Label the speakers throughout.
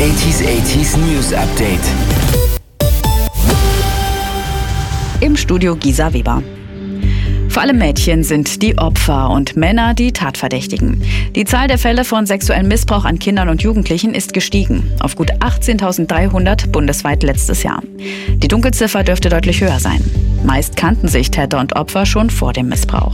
Speaker 1: 80s News Update.
Speaker 2: Im Studio Gisa Weber. Vor allem Mädchen sind die Opfer und Männer die Tatverdächtigen. Die Zahl der Fälle von sexuellem Missbrauch an Kindern und Jugendlichen ist gestiegen. Auf gut 18.300 bundesweit letztes Jahr. Die Dunkelziffer dürfte deutlich höher sein. Meist kannten sich Täter und Opfer schon vor dem Missbrauch.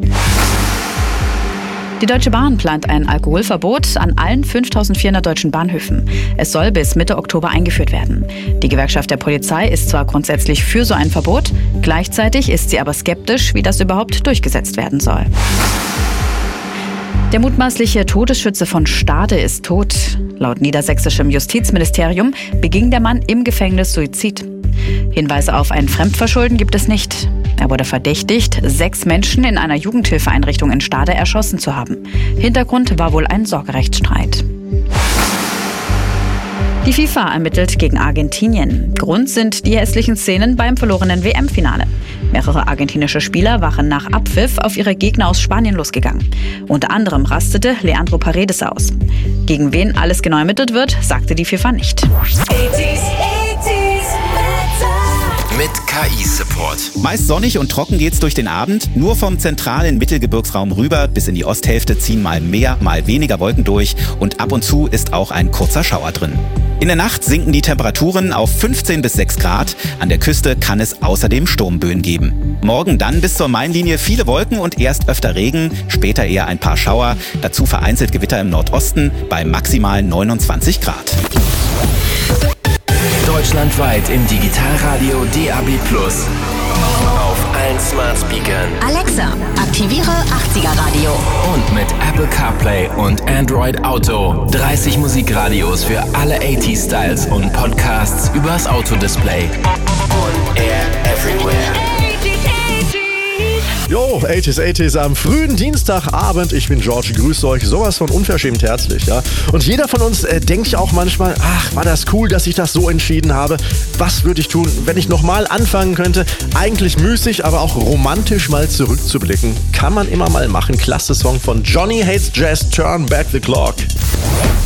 Speaker 2: Die Deutsche Bahn plant ein Alkoholverbot an allen 5.400 deutschen Bahnhöfen. Es soll bis Mitte Oktober eingeführt werden. Die Gewerkschaft der Polizei ist zwar grundsätzlich für so ein Verbot, gleichzeitig ist sie aber skeptisch, wie das überhaupt durchgesetzt werden soll. Der mutmaßliche Todesschütze von Stade ist tot. Laut niedersächsischem Justizministerium beging der Mann im Gefängnis Suizid. Hinweise auf ein Fremdverschulden gibt es nicht. Er wurde verdächtigt, 6 Menschen in einer Jugendhilfeeinrichtung in Stade erschossen zu haben. Hintergrund war wohl ein Sorgerechtsstreit. Die FIFA ermittelt gegen Argentinien. Grund sind die hässlichen Szenen beim verlorenen WM-Finale. Mehrere argentinische Spieler waren nach Abpfiff auf ihre Gegner aus Spanien losgegangen. Unter anderem rastete Leandro Paredes aus. Gegen wen alles genau ermittelt wird, sagte die FIFA nicht.
Speaker 1: Mit KI-Support.
Speaker 3: Meist sonnig und trocken geht's durch den Abend. Nur vom zentralen Mittelgebirgsraum rüber bis in die Osthälfte ziehen mal mehr, mal weniger Wolken durch und ab und zu ist auch ein kurzer Schauer drin. In der Nacht sinken die Temperaturen auf 15 bis 6 Grad. An der Küste kann es außerdem Sturmböen geben. Morgen dann bis zur Mainlinie viele Wolken und erst öfter Regen, später eher ein paar Schauer. Dazu vereinzelt Gewitter im Nordosten bei maximal 29 Grad.
Speaker 1: Deutschlandweit im Digitalradio DAB+. Auf allen Smart Speakern.
Speaker 4: Alexa, aktiviere 80er Radio.
Speaker 1: Und mit Apple CarPlay und Android Auto. 30 Musikradios für alle 80s-Styles und Podcasts übers Autodisplay. On air everywhere.
Speaker 5: Jo, 80s am frühen Dienstagabend. Ich bin George, grüße euch sowas von unverschämt herzlich, ja. Und jeder von uns denkt ja auch manchmal, ach, war das cool, dass ich das so entschieden habe. Was würde ich tun, wenn ich nochmal anfangen könnte? Eigentlich müßig, aber auch romantisch mal zurückzublicken. Kann man immer mal machen. Klasse Song von Johnny Hates Jazz, Turn Back the Clock.